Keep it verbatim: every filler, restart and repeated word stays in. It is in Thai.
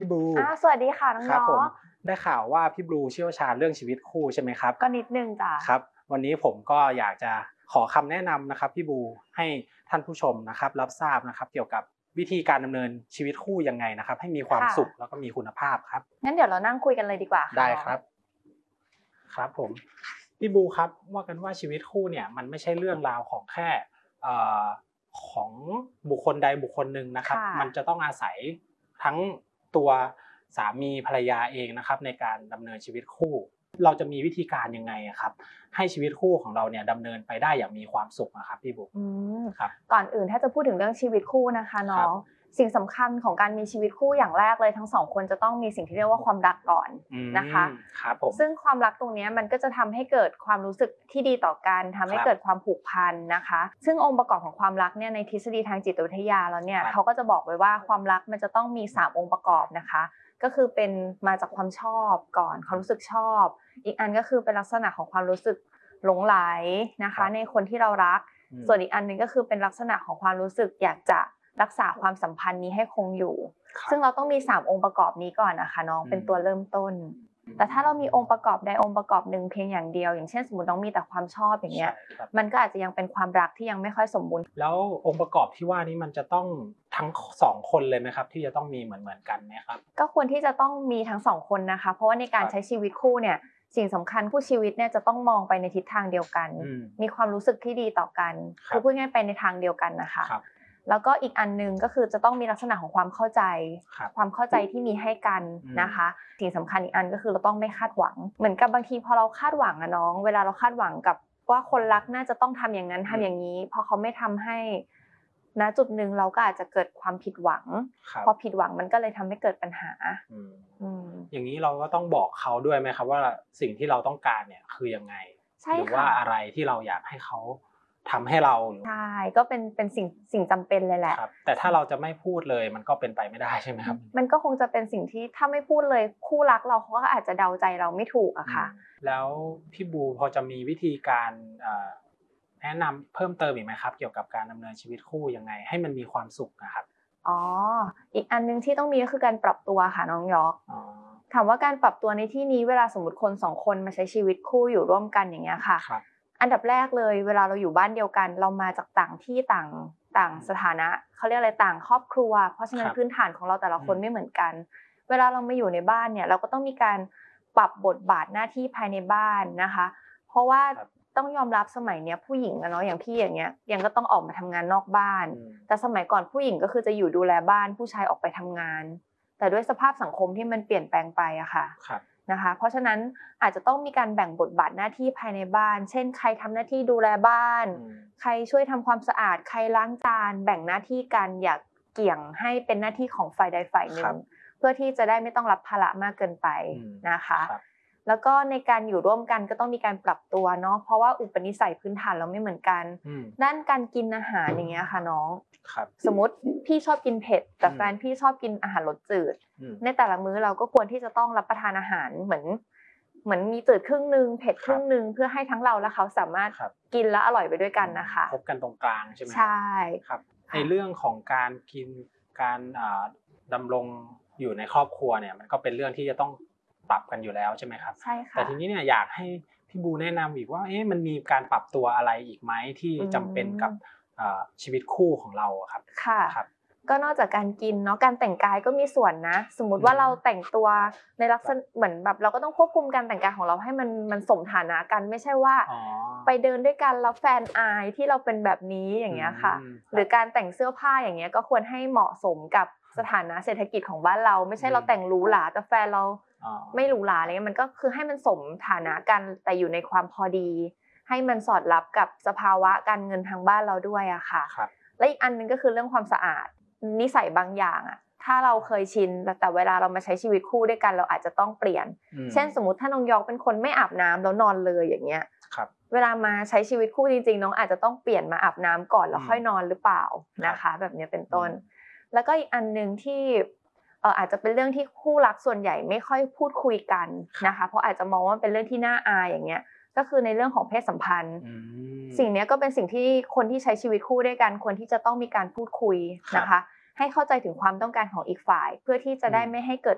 พี่บลูอาสวัสดีค่ะน้องครับผมยอร์กได้ข่าวว่าพี่บลูเชี่ยวชาญเรื่องชีวิตคู่ใช่ไหมครับก็นิดหนึ่งจ้ะครับวันนี้ผมก็อยากจะขอคำแนะนำนะครับพี่บลูให้ท่านผู้ชมนะครับรับทราบนะครับเกี่ยวกับวิธีการดำเนินชีวิตคู่ยังไงนะครับให้มีความค่ะสุขแล้วก็มีคุณภาพครับงั้นเดี๋ยวเรานั่งคุยกันเลยดีกว่าค่ะน้องได้ครับครับผมพี่บลูครับว่ากันว่าชีวิตคู่เนี่ยมันไม่ใช่เรื่องราวของแค่เอ่อของบุคคลใดบุคคลหนึ่งนะครับค่ะมันจะต้องอาศัยทั้งตัวสามีภรรยาเองนะครับในการดำเนินชีวิตคู่เราจะมีวิธีการยังไงอะครับให้ชีวิตคู่ของเราเนี่ยดำเนินไปได้อย่างมีความสุขอะครับพี่บุ๊คอืมครับก่อนอื่นถ้าจะพูดถึงเรื่องชีวิตคู่นะคะครับน้องสิ่งสำคัญของการมีชีวิตคู่อย่างแรกเลยทั้งสองคนจะต้องมีสิ่งที่เรียกว่าความรักก่อนอืนะคะมครับผมซึ่งความรักตรงนี้มันก็จะทำให้เกิดความรู้สึกที่ดีต่อกันทำครับให้เกิดความผูกพันนะคะซึ่งองค์ประกอบของความรักเนี่ยในทฤษฎีทางจิตวิทยาแล้วเนี่ยครับเขาก็จะบอกไว้ว่าความรักมันจะต้องมีสามองค์ประกอบนะคะก็คือเป็นมาจากความชอบก่อนความรู้สึกชอบอีกอันก็คือเป็นลักษณะของความรู้สึกหลงใหลนะครับคะในคนที่เรารักอืมส่วนอีกอันหนึ่งก็คือเป็นลักษณะของความรู้สึกอยากจะรักษาความสัมพันธ์นี้ให้คงอยู่ซึ่งครับเราต้องมีสามองค์ประกอบนี้ก่อนนะคะน้องอืมเป็นตัวเริ่มต้นแต่ถ้าเรามีองค์ประกอบใดองค์ประกอบหนึ่งเพียงอย่างเดียวอย่างเช่นสมมุติน้องมีแต่ความชอบอย่างเงี้ยใช่ครับมันก็อาจจะยังเป็นความรักที่ยังไม่ค่อยสมบูรณ์แล้วองค์ประกอบที่ว่านี้มันจะต้องทั้งสองคนเลยไหมครับที่จะต้องมีเหมือนๆกันไหมครับก็ควรที่จะต้องมีทั้งสองคนนะคะเพราะว่าในการครับใช้ชีวิตคู่เนี่ยสิ่งสำคัญคู่ชีวิตเนี่ยจะต้องมองไปในทิศทางเดียวกันอืมมีความรู้สึกที่ดีต่อกันครับคือพูดง่ายๆไปในทางเดียวกันน่ะค่ะครับแล้วก็อีกอันหนึ่งก็คือจะต้องมีลักษณะของความเข้าใจครับความเข้าใจที่มีให้กันอืมนะคะสิ่งสำคัญอีกอันก็คือเราต้องไม่คาดหวังเหมือนกับบางทีพอเราคาดหวังอะน้องเวลาเราคาดหวังกับว่าคนรักน่าจะต้องทำอย่างนั้นอืมทำอย่างงี้พอเขาไม่ทำให้ณจุดหนึ่งเราก็อาจจะเกิดความผิดหวังครับพอผิดหวังมันก็เลยทำให้เกิดปัญหาอืมอืมอย่างนี้เราก็ต้องบอกเขาด้วยไหมครับว่าสิ่งที่เราต้องการเนี่ยคือยังไงใช่หรือว่าค่ะอะไรที่เราอยากให้เขาทำให้เราหรือใช่ก็เป็นเป็นสิ่งสิ่งจำเป็นเลยแหละครับแต่ถ้าเราจะไม่พูดเลยมันก็เป็นไปไม่ได้ใช่ไหมครับมันก็คงจะเป็นสิ่งที่ถ้าไม่พูดเลยคู่รักเราเขาก็อาจจะเดาใจเราไม่ถูกอะอืค่ะมแล้วพี่บูพอจะมีวิธีการเอ่อแนะนำเพิ่มเติมอีกไหมครับเกี่ยวกับการดำเนินชีวิตคู่ยังไงให้มันมีความสุขอะครับอ๋ออีกอันหนึ่งที่ต้องมีก็คือการปรับตัวค่ะน้องยอร์กอ๋อถามว่าการปรับตัวในที่นี้เวลาสมมุติคนสองคนมาใช้ชีวิตคู่อยู่ร่วมกันอย่างเงี้ยค่ะครับอันดับแรกเลยเวลาเราอยู่บ้านเดียวกันเรามาจากต่างที่ต่างต่างสถานะเขาเรียกอะไรต่างครอบครัวเพราะฉะนั้นครับพื้นฐานของเราแต่ละคนอืมไม่เหมือนกันเวลาเรามาอยู่ในบ้านเนี่ยเราก็ต้องมีการปรับบทบาทหน้าที่ภายในบ้านนะคะเพราะว่าครับต้องยอมรับสมัยเนี้ยผู้หญิงอะเนาะอย่างพี่อย่างเงี้ยยังก็ต้องออกมาทำงานนอกบ้านอืมแต่สมัยก่อนผู้หญิงก็คือจะอยู่ดูแลบ้านผู้ชายออกไปทำงานแต่ด้วยสภาพสังคมที่มันเปลี่ยนแปลงไปอะค่ะครับนะคะเพราะฉะนั้นอาจจะต้องมีการแบ่งบทบาทหน้าที่ภายในบ้านเช่นใครทำหน้าที่ดูแลบ้านอืมใครช่วยทำความสะอาดใครล้างจานแบ่งหน้าที่กันอย่าเกี่ยงให้เป็นหน้าที่ของฝ่ายใดฝ่ายหครันึ่งบเพื่อที่จะได้ไม่ต้องรับภาระมากเกินไปอืมนะคะครับแล้วก็ในการอยู่ร่วมกันก็ต้องมีการปรับตัวเนาะเพราะว่าอุปนิสัยพื้นฐานเราไม่เหมือนกันอืมด้านการกินอาหารอย่างเงี้ยค่ะน้องครับสมมุติพี่ชอบกินเผ็ดแต่อืมแฟนพี่ชอบกินอาหารรสจืดอืมในแต่ละมื้อเราก็ควรที่จะต้องรับประทานอาหารเหมือนเหมือนมีจืดครึ่งหนึ่งเผ็ดครึ่งหนึ่งเพื่อให้ทั้งเราและเขาสามารถครับกินและอร่อยไปด้วยกันนะคะพบกันตรงกลางใช่ไหมใช่ครับในค่ะเรื่องของการกินการอ่าดำรงอยู่ในครอบครัวเนี่ยมันก็เป็นเรื่องที่จะต้องปรับกันอยู่แล้วใช่ไหมครับใช่แต่ค่ะทีนี้เนี่ยอยากให้พี่บูแนะนำอีกว่าเอ๊ะมันมีการปรับตัวอะไรอีกไหมที่อืจำเป็นกับมอ่าชีวิตคู่ของเราอะครับค่ะครับก็นอกจากการกินเนาะการแต่งกายก็มีส่วนนะสมมุติอืว่าเรามแต่งตัวในลักษณะเหมือนแบบเราก็ต้องควบคุมการแต่งกายของเราให้มันมันสมฐานะกันไม่ใช่ว่าอ๋อไปเดินด้วยกันแล้วแฟนอายที่เราเป็นแบบนี้ออืย่างเงี้ยค่ะมคหรับรือการแต่งเสื้อผ้าอย่างเงี้ยก็ควรให้เหมาะสมกับสถานะเศรษฐกิจของบ้านเราไม่ใช่อืมเราแต่งหรูหราแต่แฟนเราอ๋อไม่หรูหราอะไรเงี้ยมันก็คือให้มันสมฐานะกันแต่อยู่ในความพอดีให้มันสอดรับกับสภาวะการเงินทางบ้านเราด้วยอะค่ะครับและอีกอันหนึ่งก็คือเรื่องความสะอาด นิสัยบางอย่างอะถ้าเราเคยชินแต่แต่เวลาเรามาใช้ชีวิตคู่ด้วยกันเราอาจจะต้องเปลี่ยนอืมเช่นสมมุติถ้าน้องยอร์กเป็นคนไม่อาบน้ำแล้วนอนเลยอย่างเงี้ยครับเวลามาใช้ชีวิตคู่จริงๆน้องอาจจะต้องเปลี่ยนมาอาบน้ำก่อนแล้วอืมค่อยนอนหรือเปล่าครับนะคะแบบนี้เป็นต้นอืมแล้วก็อีกอันหนึ่งที่เอ่ออาจจะเป็นเรื่องที่คู่รักส่วนใหญ่ไม่ค่อยพูดคุยกันครับนะคะเพราะอาจจะมองว่าเป็นเรื่องที่น่าอายอย่างเงี้ยก็คือในเรื่องของเพศสัมพันธ์อืมสิ่งเนี้ยก็เป็นสิ่งที่คนที่ใช้ชีวิตคู่ด้วยกันควรที่จะต้องมีการพูดคุยครับนะคะ ให้เข้าใจถึงความต้องการของอีกฝ่ายเพื่อที่จะได้อืมไม่ให้เกิด